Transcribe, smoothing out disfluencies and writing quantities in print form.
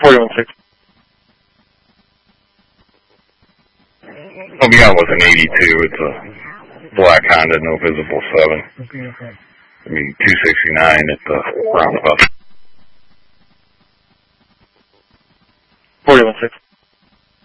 41.6. I'll be out with an 82. It's a black Honda, no visible 7. Okay. I mean, 269 at the roundabout.